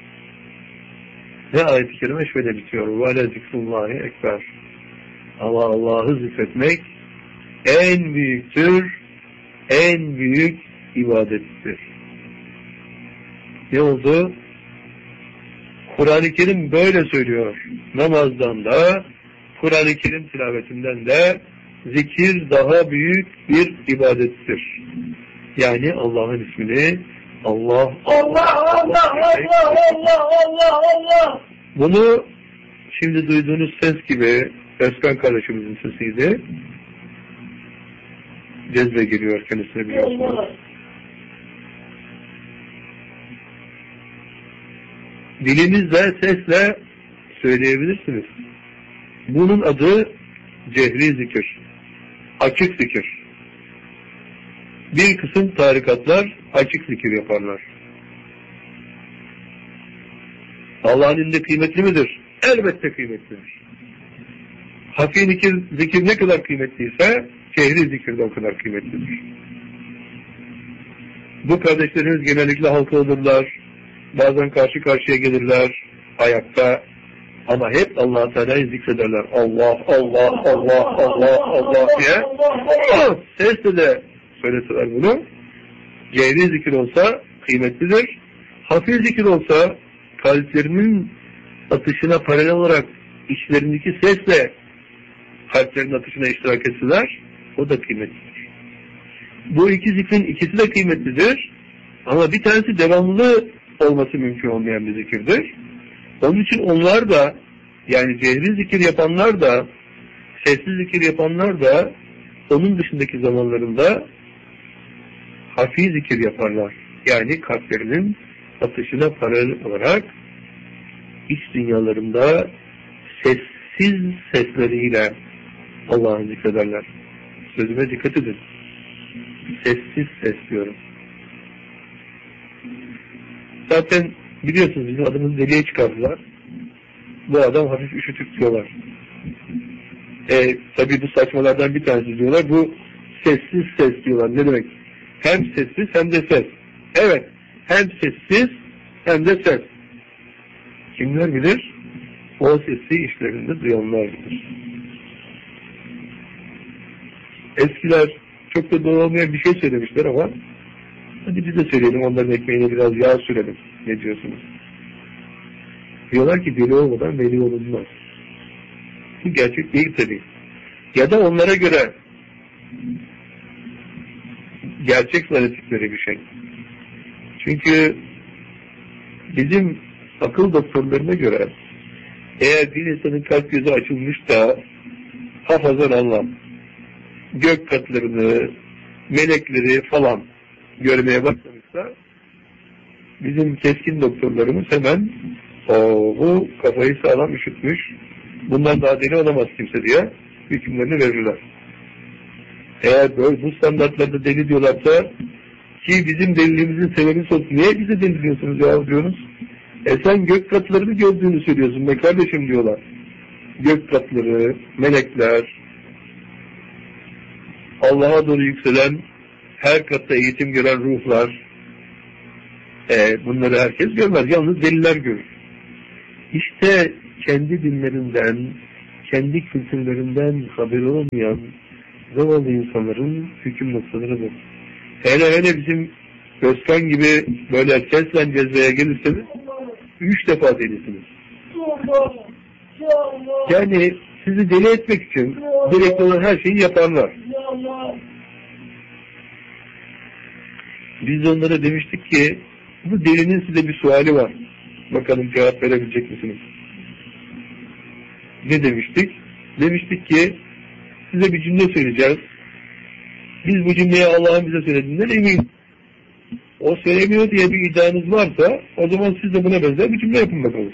B: Ve ayet-i kerime şöyle bitiyor. Ve le zikrullahi ekber. Ama Allah'ı zikretmek en büyüktür, en büyük ibadettir. Ne oldu? Kur'an-ı Kerim böyle söylüyor. Namazdan da, Kur'an-ı Kerim tilavetinden de zikir daha büyük bir ibadettir. Yani Allah'ın ismini Allah Allah Allah Allah Allah Allah Allah. Bunu şimdi duyduğunuz ses gibi Özkan kardeşimizin sesiydi. Cezbe geliyor kendisine, biliyorsunuz. Dilinizle, sesle söyleyebilirsiniz. Bunun adı cehri zikir. Açık zikir. Bir kısım tarikatlar açık zikir yaparlar. Allah'ın indinde kıymetli midir? Elbette kıymetlidir. Hafi zikir, zikir ne kadar kıymetliyse cehri zikir de o kadar kıymetlidir. Bu kardeşlerimiz genellikle halka olurlar. Bazen karşı karşıya gelirler ayakta, ama hep Allah-u Teala'yı zikrederler. Allah, Allah, Allah, Allah, Allah diye. Sesle de söyleseler bunu. Cehri zikir olsa kıymetlidir. Hafif zikir olsa kalplerinin atışına paralel olarak içlerindeki sesle kalplerinin atışına iştirak etseler, o da kıymetlidir. Bu iki zikrin ikisi de kıymetlidir. Ama bir tanesi devamlı olması mümkün olmayan bir zikirdir. Onun için onlar da, yani cehri zikir yapanlar da, sessiz zikir yapanlar da onun dışındaki zamanlarında hafif zikir yaparlar. Yani kalplerinin atışına paralel olarak iç dünyalarında sessiz sesleriyle Allah'ı zikrederler. Sözüme dikkat edin. Sessiz ses diyorum. Zaten biliyorsunuz bizim adımızı deliye çıkardılar. Bu adam hafif üşütük diyorlar. E, tabii bu saçmalardan bir tanesi diyorlar. Bu sessiz ses diyorlar. Ne demek? Hem sessiz hem de ses. Evet. Hem sessiz hem de ses. Kimler bilir? O sesi işlerinde duyanlar bilir. Eskiler çok da doğru olmayan bir şey söylemişler ama hadi biz de söyleyelim, onların ekmeğine biraz yağ sürelim. Ne diyorsunuz? Diyorlar ki deli olmadan veli olunmaz. Bu gerçek değil tabii. Ya da onlara göre gerçek zannettikleri bir şey. Çünkü bizim akıl doktorlarına göre eğer bir insanın kalp gözü açılmış da hafazan Allah gök katlarını, melekleri falan görmeye başlamışsa bizim keskin doktorlarımız hemen o bu kafayı sağlam üşütmüş, bundan daha deli olamaz kimse diye hükümlerini verirler. Eğer böyle bu standartlarda deli diyorlarsa, ki bizim deliliğimizin sebebi sos, niye bize deli diyorsunuz ya diyorsunuz? E sen gök katlarını gördüğünü söylüyorsun be kardeşim diyorlar. Gök katları, melekler, Allah'a doğru yükselen, her katta eğitim gören ruhlar, e, bunları herkes görmez. Yalnız deliler görür. İşte kendi dinlerinden, kendi kültürlerinden haberi olmayan zavallı insanların hüküm noktaları bu. Hele hele bizim Özkan gibi böyle seslen cezbeye gelirseniz üç defa delisiniz. Yani sizi deli etmek için gerekli olan her şeyi yaparlar. Biz onlara demiştik ki bu delinin size bir suali var. Bakalım cevap verebilecek misiniz? Ne demiştik? Demiştik ki size bir cümle söyleyeceğiz. Biz bu cümleyi Allah'ın bize söylediğinden eminim. O söylemiyor diye bir iddianız varsa o zaman siz de buna benzer bir cümle yapın bakalım.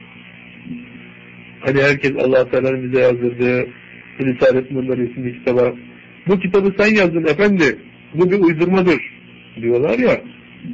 B: Hani herkes Allah Teala'nın bize yazdırdığı Risalet Nurları isimli kitaba bu kitabı sen yazdın efendi, bu bir uydurmadır diyorlar ya.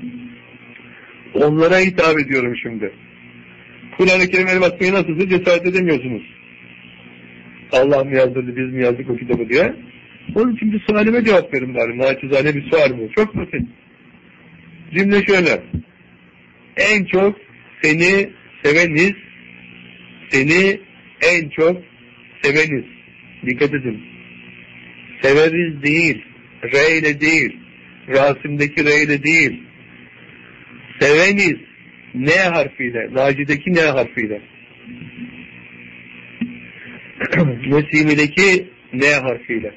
B: Onlara hitap ediyorum şimdi. Kur'an-ı Kerim'e bakmaya nasılsa cesaret edemiyorsunuz. Allah mı yazdırdı, biz mi yazdık o kitabı diye. Onun için bir sualime cevap verin bari. Naçizane bir sual bu. Çok basit. Cümle şöyle. En çok seni seveniz, seni en çok seveniz. Dikkat edin. Severiz değil, re ile değil, Rasim'deki re ile değil. Seveniz, N harfiyle, Naci'deki N harfiyle. Nesimi'deki N harfiyle.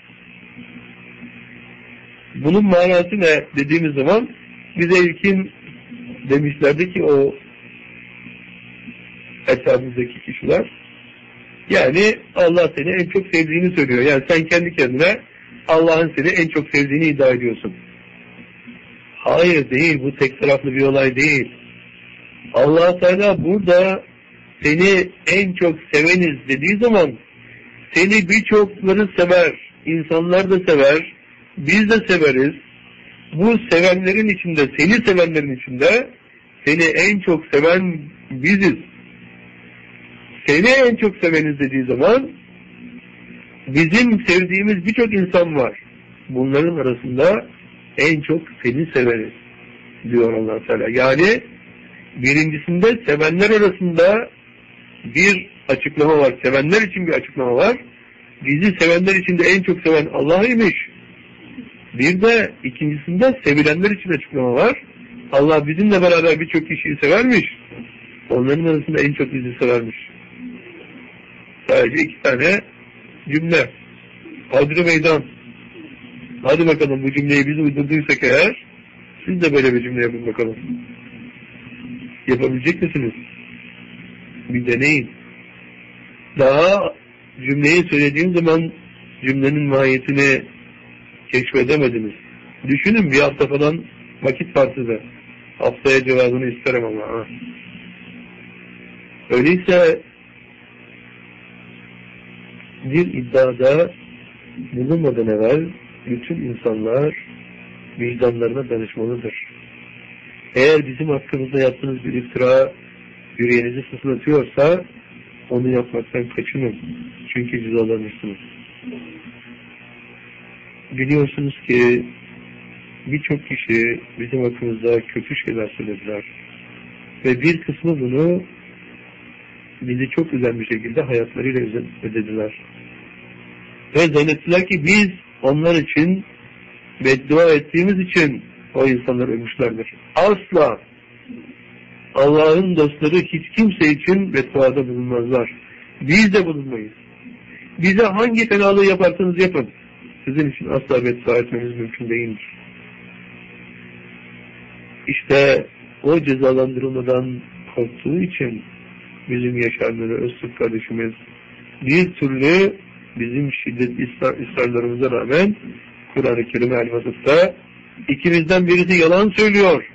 B: Bunun manası ne dediğimiz zaman bize ilkin demişlerdi ki o etrafımızdaki kişiler, yani Allah seni en çok sevdiğini söylüyor. Yani sen kendi kendine Allah'ın seni en çok sevdiğini iddia ediyorsun. Hayır, değil, bu tek taraflı bir olay değil. Allah Teala burada seni en çok seveniz dediği zaman seni birçokları sever, insanlar da sever, biz de severiz. Bu sevenlerin içinde, seni sevenlerin içinde seni en çok seven biziz. Seni en çok seveniz dediği zaman bizim sevdiğimiz birçok insan var. Bunların arasında en çok seni severiz diyor Allah Teala. Yani birincisinde sevenler arasında bir açıklama var. Sevenler için bir açıklama var. Bizi sevenler için de en çok seven Allah'ıymış. Bir de ikincisinde sevilenler için açıklama var. Allah bizimle beraber birçok kişiyi severmiş. Onların arasında en çok bizi severmiş. Sadece iki tane cümle. Hadri meydan. Hadi bakalım, bu cümleyi biz uydurduysak eğer, siz de böyle bir cümle yapın bakalım. Yapabilecek misiniz? Bir deneyin. Daha cümleyi söylediğim zaman cümlenin mahiyetini keşfedemediniz. Düşünün, bir hafta falan vakit var size. Haftaya cevabını isterim ama. Ha. Öyleyse bir iddiada bulunmadan evvel bütün insanlar vicdanlarına danışmalıdır. Eğer bizim hakkımızda yaptığınız bir iftira yüreğinizi sızlatıyorsa onu yapmaktan kaçının. Çünkü cezalanırsınız. Biliyorsunuz ki birçok kişi bizim hakkımızda kötü şeyler söylediler. Ve bir kısmı bunu bizi çok üzen bir şekilde hayatlarıyla ödediler. Ve zannettiler ki biz onlar için beddua ettiğimiz için o insanlar ölmüşlerdir. Asla! Allah'ın dostları hiç kimse için bedduada bulunmazlar. Biz de bulunmayız. Bize hangi fenalığı yaparsanız yapın, sizin için asla beddua etmeniz mümkün değildir. İşte o cezalandırılmadan korktuğu için bizim Yaşar Nuri Öztürk kardeşimiz bir türlü bizim şiddetli ısrarlarımıza rağmen Kur'an-ı Kerim'e el-Vasıf'ta ikimizden birisi yalan söylüyor.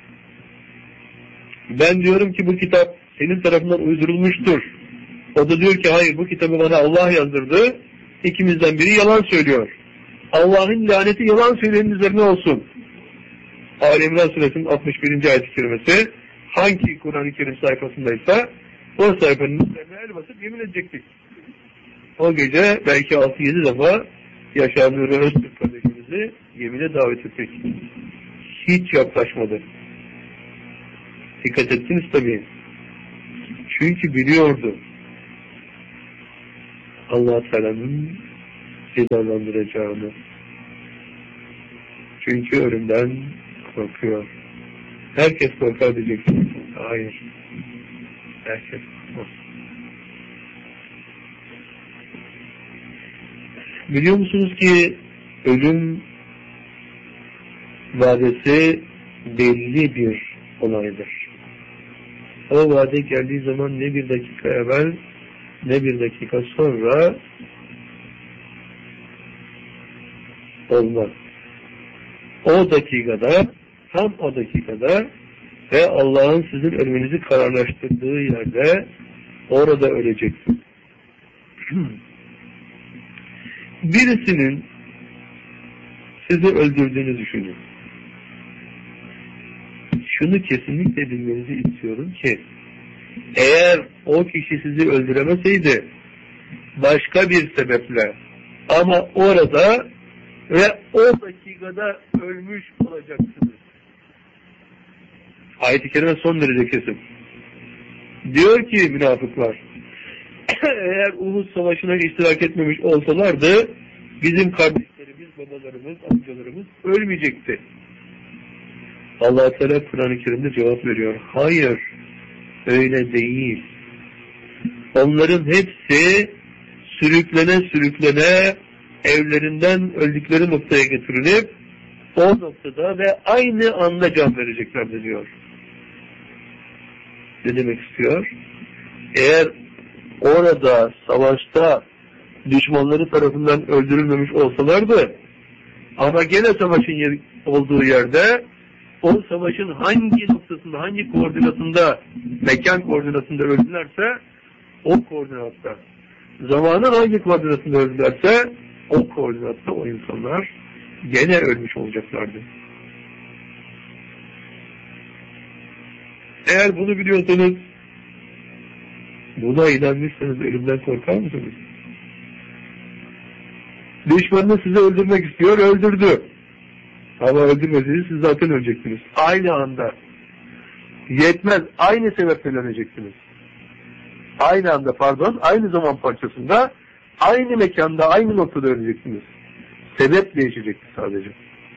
B: Ben diyorum ki bu kitap senin tarafından uydurulmuştur. O da diyor ki hayır, bu kitabı bana Allah yazdırdı. İkimizden biri yalan söylüyor. Allah'ın laneti yalan söyleyenin üzerine olsun. Ali İmran Suresinin altmış birinci ayet-i kerimesi hangi Kur'an-ı Kerim sayfasındaysa o sayfanın üzerine el basıp yemin edecektik. O gece belki altı yedi defa Yaşar Nuri Öztürk kardeşimizi yemine davet ettik. Hiç yaklaşmadı. Dikkat ettiniz tabii. Çünkü biliyordu Allah Teala'nın cezalandıracağını. Çünkü ölümden korkuyor. Herkes korkar diyeceksin. Hayır. Herkes korkmaz. Biliyor musunuz ki ölüm vadesi belli bir olaydır. O vade geldiği zaman ne bir dakika evvel ne bir dakika sonra olmaz. O dakikada, tam o dakikada ve Allah'ın sizin ölümünüzü kararlaştırdığı yerde orada öleceksin. Birisinin sizi öldürdüğünü düşünün. Şunu kesinlikle bilmenizi istiyorum ki eğer o kişi sizi öldüremeseydi başka bir sebeple ama orada ve o dakikada ölmüş olacaksınız. Ayet-i Kerime son derece kesin. Diyor ki münafıklar eğer Uhud Savaşı'na iştirak etmemiş olsalardı bizim kardeşlerimiz, babalarımız, amcalarımız ölmeyecekti. Allah-u Teala Kur'an-ı Kerim'de cevap veriyor. Hayır, öyle değil. Onların hepsi sürüklene sürüklene evlerinden öldükleri noktaya getirilip o noktada ve aynı anda can vereceklerdir diyor. Ne demek istiyor? Eğer orada savaşta düşmanları tarafından öldürülmemiş olsalardı ama gene savaşın olduğu yerde o savaşın hangi noktasında, hangi koordinatında, mekan koordinatında öldülerse o koordinatta, zamanın hangi koordinatında öldülerse o koordinatta o insanlar gene ölmüş olacaklardı. Eğer bunu biliyorsanız, buna inanmışsanız ölümden korkar mısınız? Düşmanınız sizi öldürmek istiyor, öldürdü. Ama öldürmeseniz siz zaten öleceksiniz. Aynı anda. Yetmez. Aynı sebeple öleceksiniz. Aynı anda pardon, aynı zaman parçasında, aynı mekanda, aynı noktada öleceksiniz. Sebep değişecekti sadece.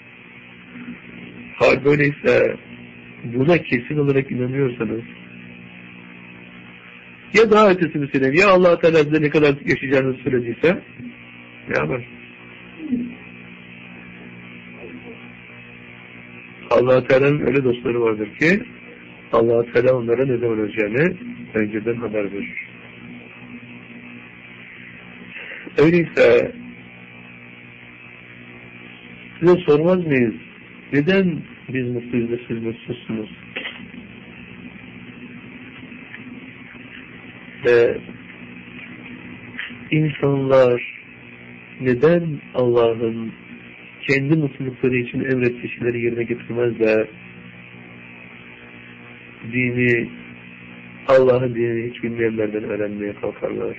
B: Hal böyleyse buna kesin olarak inanıyorsanız ya daha ötesini söyleyeyim, ya Allah-u Teala size ne kadar yaşayacağınızı söylediyse ne yapar? Allah-u Teala'nın öyle dostları vardır ki Allah-u Teala onlara ne zaman öleceğini önceden haber verir. Öyleyse size sormaz mıyız? Neden biz mutluyuz da siz mutsuzsunuz? Ve insanlar neden Allah'ın kendi mutlulukları için emrettiği şeyleri yerine getirmez de dini, Allah'ın dinini hiç bilmeyenlerden öğrenmeye kalkarlar?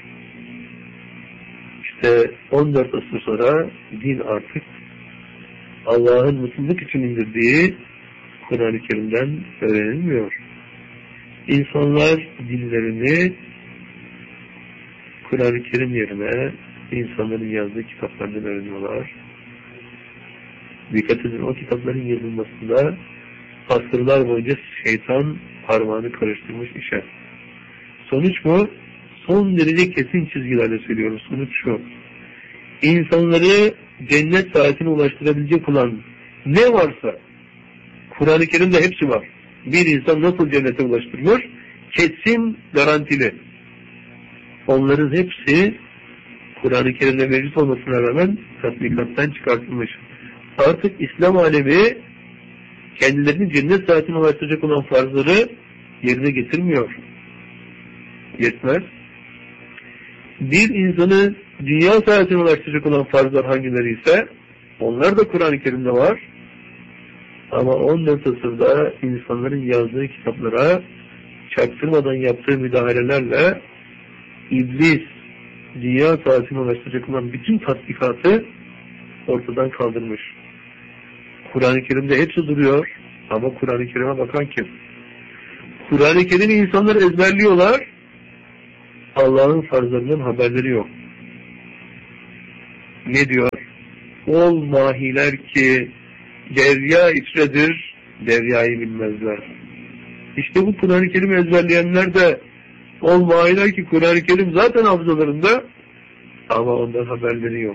B: İşte on dört asır sonra din artık Allah'ın mutluluk için indirdiği Kur'an-ı Kerim'den öğrenilmiyor. İnsanlar dinlerini Kur'an-ı Kerim yerine insanların yazdığı kitaplardan öğreniyorlar. Dikkat edin, o kitapların yazılmasında asırlar boyunca şeytan parmağını karıştırmış işe. Sonuç mu? Son derece kesin çizgilerle söylüyorum. Sonuç şu. İnsanları cennet saatine ulaştırabilecek olan ne varsa Kur'an-ı Kerim'de hepsi var. Bir insan nasıl cennete ulaştırılır? Kesin garantili. Onların hepsi Kur'an-ı Kerim'de mevcut olmasına rağmen tatbikattan çıkartılmış. Artık İslam alemi kendilerini cennet saatine ulaştıracak olan farzları yerine getirmiyor. Yetmez. Bir insanı dünya saatine ulaştıracak olan farzlar hangileri ise onlar da Kur'an-ı Kerim'de var. Ama on dört asırda insanların yazdığı kitaplara çaktırmadan yaptığı müdahalelerle İblis dünya saatine ulaştıracak olan bütün tatbikatı ortadan kaldırmış. Kur'an-ı Kerim'de hepsi duruyor ama Kur'an-ı Kerim'e bakan kim? Kur'an-ı Kerim'i insanlar ezberliyorlar, Allah'ın farzlarından haberleri yok. Ne diyor? Ol mahiler ki derya içredir, deryayı bilmezler. İşte bu Kur'an-ı Kerim ezberleyenler de ol mahiler ki Kur'an-ı Kerim zaten hafızalarında ama ondan haberleri yok.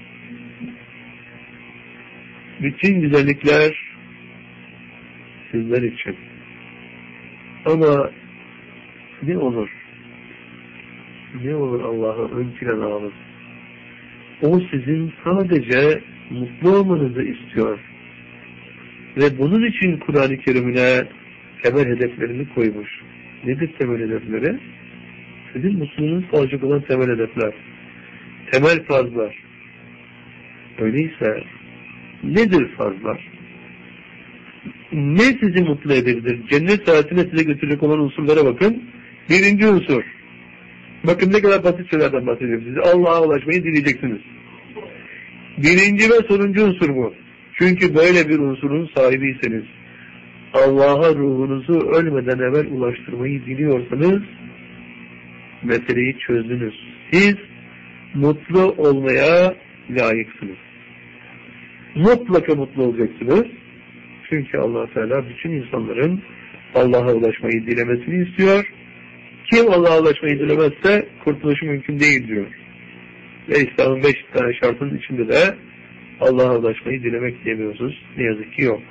B: Bütün güzellikler sizler için. Ama ne olur? Ne olur Allah'ı ön plana alın. O sizin sadece mutlu olmanızı istiyor. Ve bunun için Kur'an-ı Kerim'ine temel hedeflerini koymuş. Nedir temel hedefleri? Sizin mutluluğunuz olacak olan temel hedefler. Temel farzlar. Öyleyse nedir farzlar? Ne sizi mutlu edebilir? Cennet saatine size götürecek olan unsurlara bakın. Birinci unsur. Bakın ne kadar basit şeylerden bahsediyorum size. Allah'a ulaşmayı dileyeceksiniz. Birinci ve sonuncu unsur bu. Çünkü böyle bir unsurun sahibiyseniz, Allah'a ruhunuzu ölmeden evvel ulaştırmayı diliyorsanız, meseleyi çözdünüz. Siz mutlu olmaya layıksınız. Mutlaka mutlu olacaksınız. Çünkü Allah Teala bütün insanların Allah'a ulaşmayı dilemesini istiyor. Kim Allah'a ulaşmayı dilemezse kurtuluşu mümkün değil diyor. Ve İslam'ın beş tane şartının içinde de Allah'a ulaşmayı dilemek diyemiyorsunuz. Ne yazık ki yok.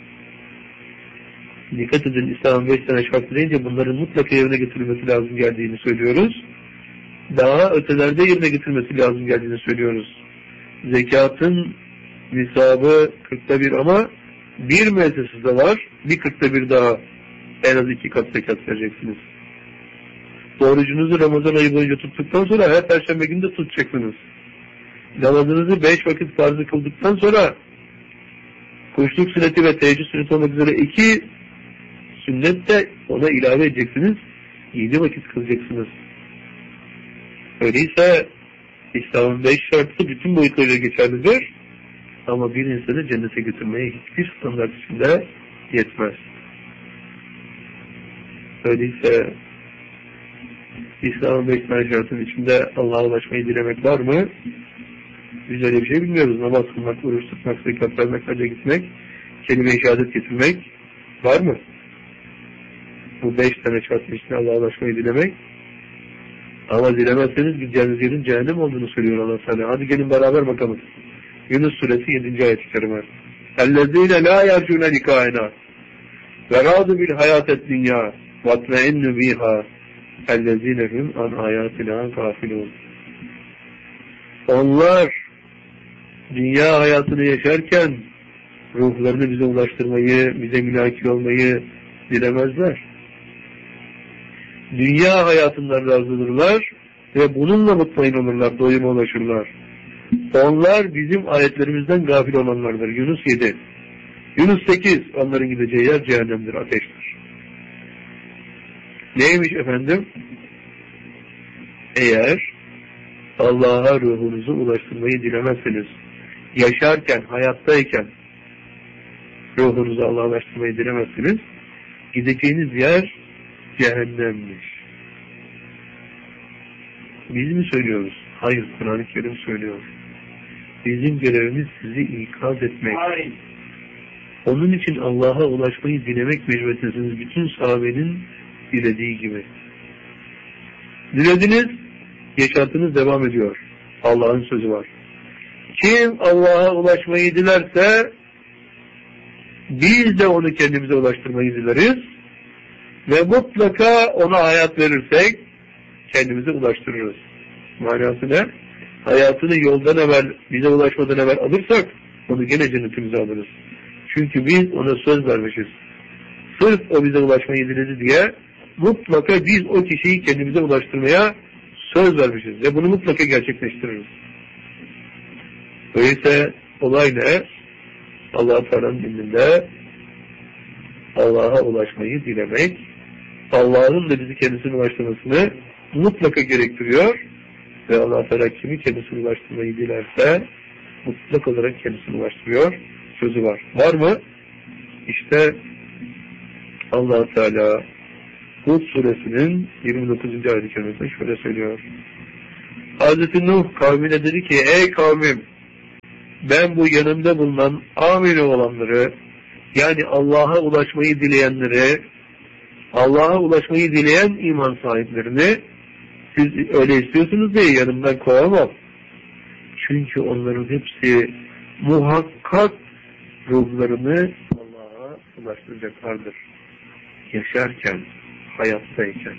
B: Dikkat edin, İslam'ın beş tane şartı deyince bunların mutlaka yerine getirilmesi lazım geldiğini söylüyoruz. Daha ötelerde yerine getirilmesi lazım geldiğini söylüyoruz. Zekatın nisabı kırkta bir ama bir müessesede var, bir kırkta bir daha en az iki kat zekat vereceksiniz. Orucunuzu Ramazan ayı boyunca tuttuktan sonra her perşembe günü de tutacaksınız. Namazınızı beş vakit farzı kıldıktan sonra kuşluk sünneti ve teheccüd sünneti olmak üzere iki sünnet de ona ilave edeceksiniz. Yedi vakit kılacaksınız. Öyleyse İslam'ın beş şartı bütün boyutlarıyla geçerlidir. Ama bir insanı cennete götürmeye hiçbir standart içinde yetmez. Öyleyse İslam'ın beş tane şartının içinde Allah'a ulaşmayı dilemek var mı? Biz öyle bir şey bilmiyoruz. Namaz kılmak, oruç tutmak, zekat vermek, hacca gitmek, kelime-i şehadet getirmek var mı? Bu beş tane şartın içinde Allah'a ulaşmayı dilemek. Ama dilemezseniz gideceğiniz yerin cehennem olduğunu söylüyor Allah Teala. Hadi gelin beraber bakalım. Yunus suresi yedinci ayet-i kerime. اَلَّذ۪ينَ لَا يَرْجُونَ لِكَائِنَا وَرَاضُ بِالْحَيَاةِ الدُّنْيَا وَاطْمَئِنُّ بِيهَا اَلَّذ۪ينَ هُمْ عَنْ آيَاتِنَا غَافِلُونَ. Onlar dünya hayatını yaşarken ruhlarını bize ulaştırmayı, bize mülaki olmayı dilemezler. Dünya hayatından razıdırlar ve bununla mutmain olurlar, doyuma ulaşırlar. Onlar bizim ayetlerimizden gafil olanlardır. Yunus yedi. Yunus sekiz. Onların gideceği yer cehennemdir, ateştir. Neymiş efendim? Eğer Allah'a ruhunuzu ulaştırmayı dilemezseniz, yaşarken, hayattayken ruhunuzu Allah'a ulaştırmayı dilemezseniz, gideceğiniz yer cehennemmiş. Biz mi söylüyoruz? Hayır, Kur'an-ı Kerim söylüyor. Bizim görevimiz sizi ikaz etmek. Hayır. Onun için Allah'a ulaşmayı dilemek mecburiyetindesiniz. Bütün sahabenin dilediği gibi. Dilediniz, yaşantınız devam ediyor. Allah'ın sözü var. Kim Allah'a ulaşmayı dilerse biz de onu kendimize ulaştırmayı dileriz ve mutlaka ona hayat verirsek kendimize ulaştırırız. Manası ne? Hayatını yoldan evvel, bize ulaşmadan evvel alırsak onu gene cennetimize alırız. Çünkü biz ona söz vermişiz. Sırf o bize ulaşmayı diledi diye mutlaka biz o kişiyi kendimize ulaştırmaya söz vermişiz ve bunu mutlaka gerçekleştiririz. Öyleyse olay ne? Allah-u Teala'nın ilminde Allah'a ulaşmayı dilemek, Allah'ın da bizi kendisine ulaştırmasını mutlaka gerektiriyor ve Allah-u Teala kimi kendisine ulaştırmayı dilerse mutlak olarak kendisine ulaştırıyor sözü var. Var mı? İşte Allah-u Teala Hud suresinin yirmi dokuzuncu ayet-i kerimesinde şöyle söylüyor. Hazreti Nuh kavmine dedi ki, ey kavmim, ben bu yanımda bulunan amine olanları, yani Allah'a ulaşmayı dileyenleri, Allah'a ulaşmayı dileyen iman sahiplerini siz öyle istiyorsunuz diye yanımdan kovamam. Çünkü onların hepsi muhakkak ruhlarını Allah'a ulaştıracaklardır. Yaşarken, hayattayken.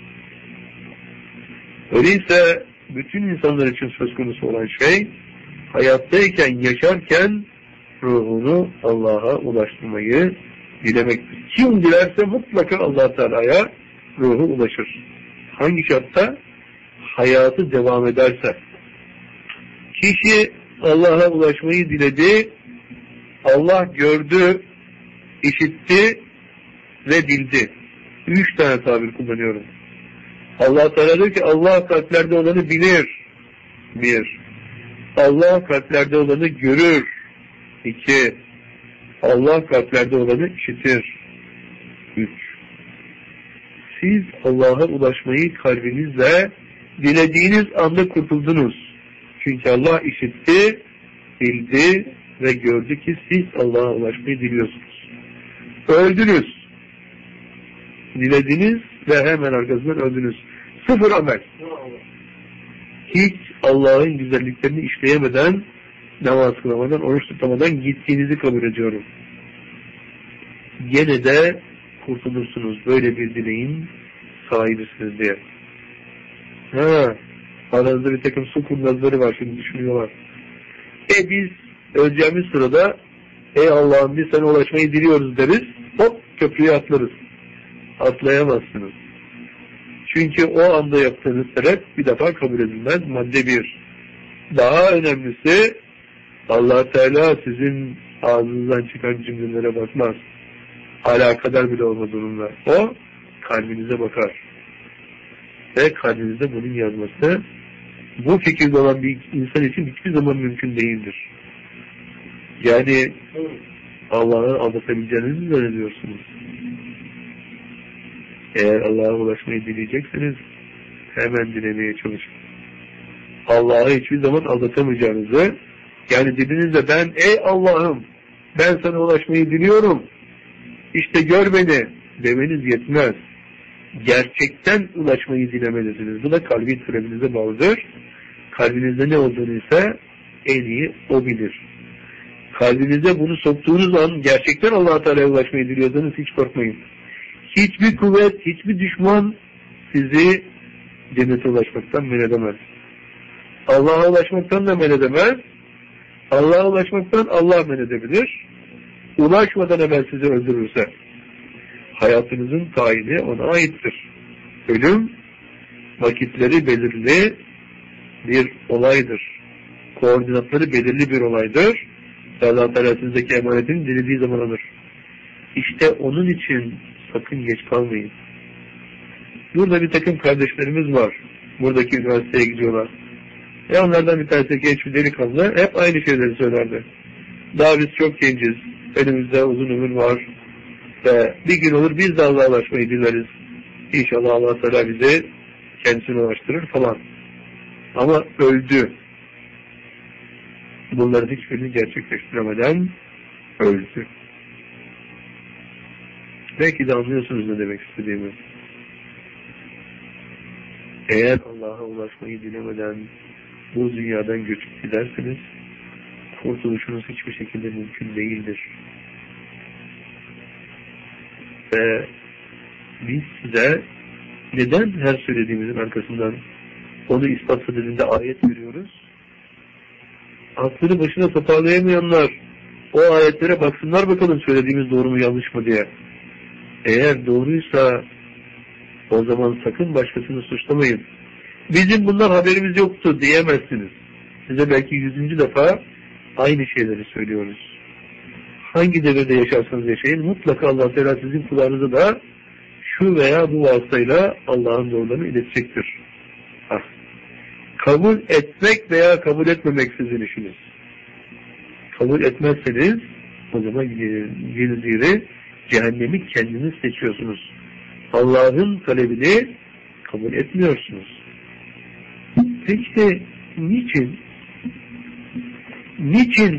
B: Öyleyse bütün insanlar için söz konusu olan şey, hayattayken, yaşarken ruhunu Allah'a ulaştırmayı dilemektir. Kim dilerse mutlaka Allah Teala'ya ruhu ulaşır. Hangi şartta? Hayatı devam ederse. Kişi Allah'a ulaşmayı diledi, Allah gördü, işitti ve bildi. Üç tane tabir kullanıyorum. Allah Teala diyor ki, Allah kalplerde olanı bilir. Bir. Allah kalplerde olanı görür. İki. Allah kalplerde olanı işitir. Üç. Siz Allah'a ulaşmayı kalbinizle dilediğiniz anda kurtuldunuz. Çünkü Allah işitti, bildi ve gördü ki siz Allah'a ulaşmayı diliyorsunuz. Öldünüz. Dilediniz ve hemen arkasından öldünüz. Sıfır amel. Hiç Allah'ın güzelliklerini işleyemeden, namaz kılamadan, oruç tutamadan gittiğinizi kabul ediyorum. Gene de kurtulursunuz. Böyle bir dileğin sahibisiniz diye. Ha, aranızda bir takım su kurnazları var, şimdi düşünüyorlar. E biz öleceğimiz sırada, ey Allah'ım biz sana ulaşmayı diliyoruz deriz, hop köprüye atlarız. Atlayamazsınız. Çünkü o anda yaptığınız sebep bir defa kabul edilmez. Madde bir. Daha önemlisi, Allah Teala sizin ağzınızdan çıkan cümlelere bakmaz. Alakadar bile olmaz onunla. O kalbinize bakar. Ve kalbinizde bunun yazması bu fikirde olan bir insan için hiçbir zaman mümkün değildir. Yani Allah'ı aldatabileceğinizi mi zannediyorsunuz? Eğer Allah'a ulaşmayı dileyecekseniz hemen dilemeye çalışın. Allah'ı hiçbir zaman aldatamayacağınızı, yani dilinizde ben ey Allah'ım ben sana ulaşmayı diliyorum, işte gör beni demeniz yetmez. Gerçekten ulaşmayı dilemelisiniz. Bu da kalbi türevinize bağlıdır. Kalbinizde ne olduğunu ise en iyi o bilir. Kalbinize bunu soktuğunuz an gerçekten Allah-u Teala'ya ulaşmayı diliyorsanız hiç korkmayın. Hiçbir kuvvet, hiçbir düşman sizi cennete ulaşmaktan men edemez. Allah'a ulaşmaktan da men edemez. Allah'a ulaşmaktan Allah men edebilir. Ulaşmadan evvel sizi öldürürse hayatınızın tayini ona aittir. Ölüm vakitleri belirli bir olaydır. Koordinatları belirli bir olaydır. Allah Teala sizdeki emanetini dilediği zaman alır. İşte onun için sakın geç kalmayın. Burada bir takım kardeşlerimiz var. Buradaki üniversiteye gidiyorlar. E onlardan bir tanesi genç bir delikanlı hep aynı şeyleri söylerdi. Daha biz çok genciz. Elimizde uzun ömür var. Ve bir gün olur biz de Allah'a ulaşmayı dileriz. İnşallah Allah Teala bizi kendisine ulaştırır falan. Ama öldü. Bunların hiçbirini gerçekleştiremeden öldü. Belki de anlıyorsunuz ne demek istediğimi. Eğer Allah'a ulaşmayı dilemeden bu dünyadan göçüp giderseniz kurtuluşunuz hiçbir şekilde mümkün değildir. Ve biz size neden her söylediğimizin arkasından onu ispatsa dediğinde ayet veriyoruz? Aklını başına toparlayamayanlar o ayetlere baksınlar bakalım söylediğimiz doğru mu yanlış mı diye. Eğer doğruysa o zaman sakın başkasını suçlamayın. Bizim bundan haberimiz yoktu diyemezsiniz. Size belki yüzüncü defa aynı şeyleri söylüyoruz. Hangi devirde yaşarsanız yaşayın mutlaka Allah Teala sizin kulağınıza da şu veya bu vasıtayla Allah'ın doğrularını iletecektir. Ha. Kabul etmek veya kabul etmemek sizin işiniz. Kabul etmezseniz o zaman yeri cehennemi kendiniz seçiyorsunuz. Allah'ın talebini kabul etmiyorsunuz. Peki niçin niçin